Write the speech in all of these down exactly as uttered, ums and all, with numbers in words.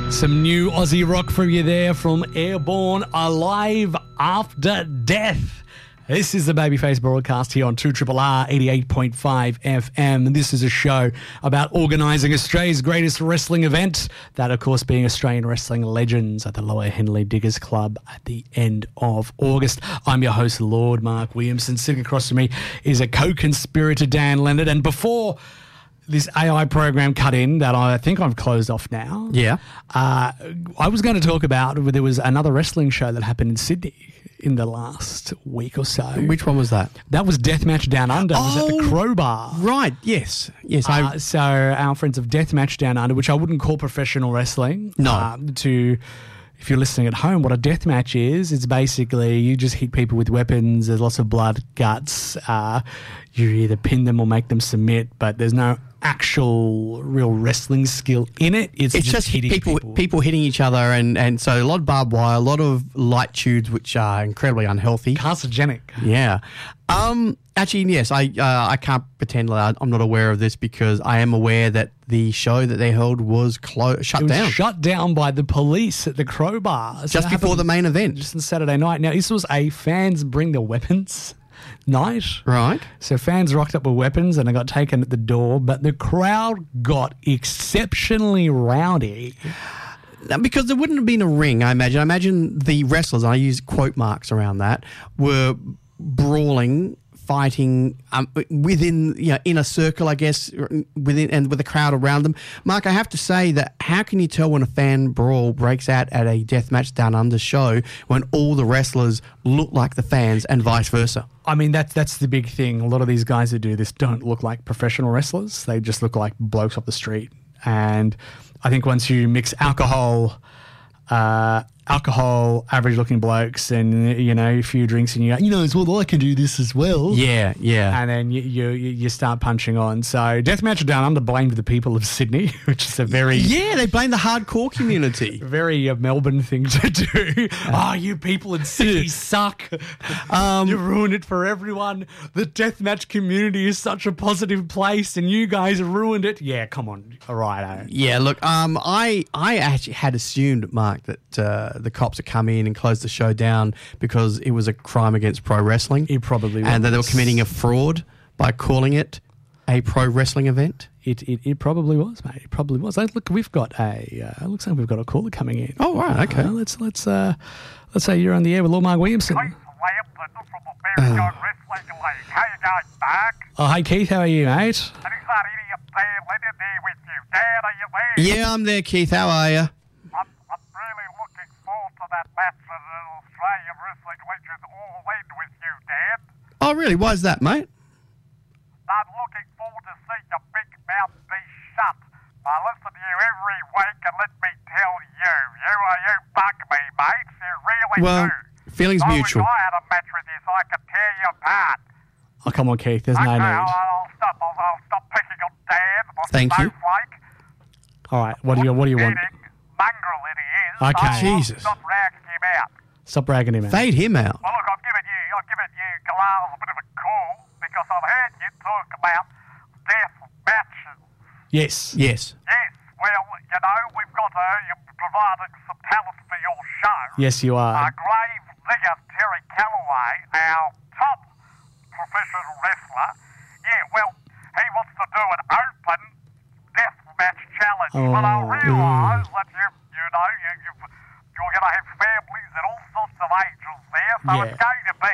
Some new Aussie rock from you there from Airborne, Alive After Death. This is the Babyface broadcast here on two R R R eighty-eight point five F M. And this is a show about organising Australia's greatest wrestling event, that of course being Australian Wrestling Legends at the Lower Henley Diggers Club at the end of August. I'm your host, Lord Mark Williamson. Sitting across from me is a co-conspirator, Dan Leonard. And before this A I program cut in that I think I've closed off now. Yeah. Uh, I was going to talk about, there was another wrestling show that happened in Sydney in the last week or so. Which one was that? That was Deathmatch Down Under. It was at the Oh, Crowbar. Right, yes. Yes, I... Uh, so our friends of Deathmatch Down Under, which I wouldn't call professional wrestling. No. Uh, to... If you're listening at home, what a death match is, it's basically you just hit people with weapons. There's lots of blood, guts. Uh, you either pin them or make them submit, but there's no actual real wrestling skill in it. It's, It's just, just hitting people, people. people hitting each other, and, and so a lot of barbed wire, a lot of light tubes, which are incredibly unhealthy. Carcinogenic. Yeah. Um. Actually, yes. I uh, I can't pretend like I'm not aware of this because I am aware that the show that they held was clo- shut It was down shut down by the police at the Crowbar. So just it before happened the main event. just on Saturday night. Now, this was a fans bring their weapons night. Right. So fans rocked up with weapons and they got taken at the door, but the crowd got exceptionally rowdy. Now, because there wouldn't have been a ring, I imagine. I imagine the wrestlers, and I use quote marks around that, were brawling, fighting um, within, you know, in a circle, I guess, within and with a crowd around them. Mark, I have to say that how can you tell when a fan brawl breaks out at a Deathmatch Down Under show when all the wrestlers look like the fans and vice versa? I mean, that's that's the big thing. A lot of these guys that do this don't look like professional wrestlers. They just look like blokes off the street. And I think once you mix alcohol, uh, alcohol, average-looking blokes, and, you know, a few drinks, and you go, you know, as well, I can do this as well. Yeah, yeah. And then you, you you start punching on. So Deathmatch Down Under blamed the people of Sydney, which is a very Yeah, they blame the hardcore community. very uh, Melbourne thing to do. Oh, you people in Sydney suck. Um, you ruined it for everyone. The deathmatch community is such a positive place, and you guys ruined it. Yeah, come on, all right. Yeah, look, um, I I actually had assumed, Mark, that uh, the cops had come in and closed the show down because it was a crime against pro wrestling. It probably And that they were was. committing a fraud by calling it a pro wrestling event. It, it it probably was, mate. It probably was. Hey, look, we've got a uh, looks like we've got a caller coming in. Oh, right, okay. Uh, let's let's uh, let's say you're on the air with Lord Mark Williamson. Keith Lampton from the Very Good Wrestling League. How you going, Mark? Oh, hey Keith, how are you, mate? And is that idiot Dan Leonard there with you? Dan, are you there? Yeah, I'm there, Keith. How are you? I'm, I'm really looking forward to that match at an Australian Wrestling Legend All In with you, Dan. Oh, really? Why is that, mate? I'm looking forward to seeing your big mouth be shut. I listen to you every week, and let me tell you, you are you bug me, mates. You really Well, do. feelings I mutual. wish I had a match with you so I could tear you apart. Oh, come on, Keith. There's no Okay, need. I'll, I'll stop. I'll, I'll stop picking on Dan. On Thank you. Snowflake. All right. What do you What do you want? Eating mongrel that he is. Okay. I'll Jesus. Stop ragging him out. Stop bragging him out. Fade him out. Well, look, I'm giving you, I'm giving you, Galal, a bit of a call because I've heard you talk about death matches. Yes. Yes. Yes. Well, you know, we've got uh, you're providing some talent for your show. Yes, you Our are. grave digger Terry Calloway, our top professional wrestler. Yeah, well, he wants to do an open death match challenge, but I Oh, realise that you, you know, you, you've, you're going to have families and all sorts of ages there, so Yeah. it's going to be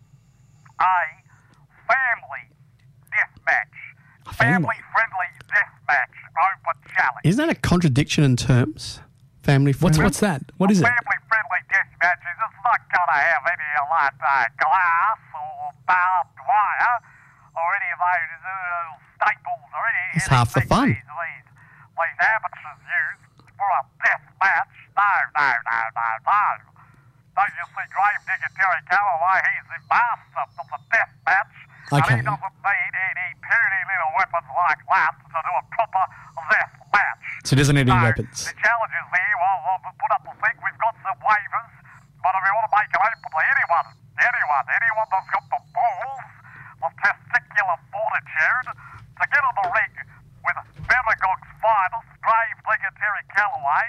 a family death match, family? family-friendly death match open challenge. Isn't that a contradiction in terms? Family What's friendly? What's that? What is it? Family-friendly death matches. It's not going to have any of that uh, glass or barbed wire or any of those uh, staples or any. It's half the fun. These, these, these amateurs use for a death match. No, no, no, no, no. Don't you see Gravedigger Terry Calloway? He's the master of the death match. Okay. And he doesn't need any puny little weapons like that to do a proper death match. So he doesn't need any So, weapons. The challenge is there. Well, we'll put up the thing. We've got some waivers, but if we want to make it open to anyone, anyone, anyone that's got the balls of testicular fortitude to get on the ring with Beragog's finest, Gravedigger Terry Calloway,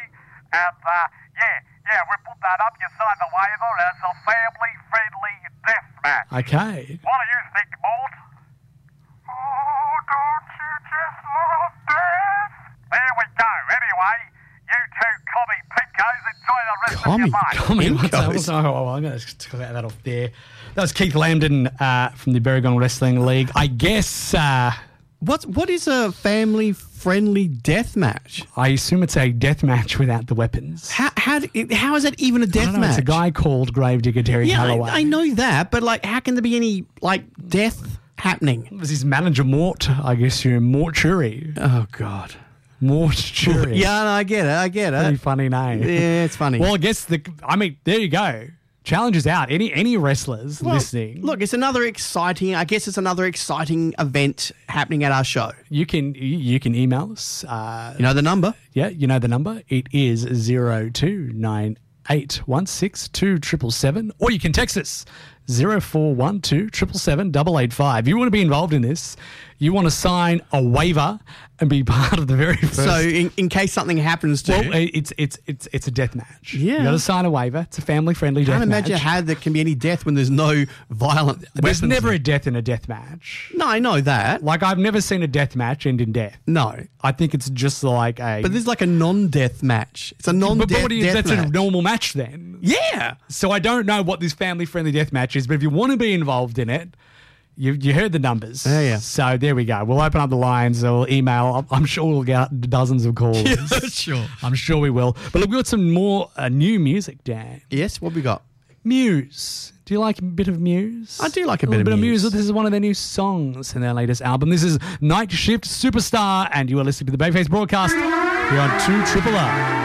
And, uh, yeah, yeah, we put that up. You sign the waiver as a family-friendly death match. Okay. What do you think, Mort? Oh, don't you just love death? There we go. Anyway, you two commie pinkos, enjoy the rest Commie- of your night. Come in, what's that? Pinkos. What's- oh, oh, I'm going to cut that off there. That was Keith Lambden uh, from the Berrigon Wrestling League. I guess uh, What's what is a family friendly death match? I assume it's a death match without the weapons. How how d- how is that even a I death don't know, match? It's a guy called Gravedigger Terry Yeah, Calloway. I, I know that, but like, how can there be any like death happening? It was his manager, Mort. I guess you're Mortuary. Oh God. Mortuary. Yeah, no, I get it. I get Pretty it. funny name. Yeah, it's funny. Well, I guess the. I mean, there you go. Challenge is out. Any any wrestlers Well, listening, Look, it's another exciting. I guess it's another exciting event happening at our show. you can you you can email us. Uh, You know the number. yeah, you know the number. It is zero two nine eight one six two triple seven, or you can text us zero four one two triple seven double eight five. You want to be involved in this? You want to sign a waiver and be part of the very first. So in, in case something happens to, well, it's it's it's it's a death match. Yeah. you got to sign a waiver. It's a family friendly death can't imagine match. how there can be any death when there's no violent. There's weapons. never a death in a death match. No, I know that. Like, I've never seen a death match end in death. No, I think it's just like a. but there's like a non-death match. It's a but, non-death but what do you, death that's match. a normal match then. Yeah. So I don't know what this family friendly death match is, but if you want to be involved in it, you you heard the numbers. Yeah, yeah. So there we go. We'll open up the lines. We'll email. I'm, I'm sure we'll get dozens of calls. sure. I'm sure we will. But look, we've got some more uh, new music, Dan. Yes. What we got? Muse. Do you like a bit of Muse? I do like a little bit of Muse. This is one of their new songs in their latest album. This is Night Shift Superstar, and you are listening to the Babyface Broadcast here on two Triple R.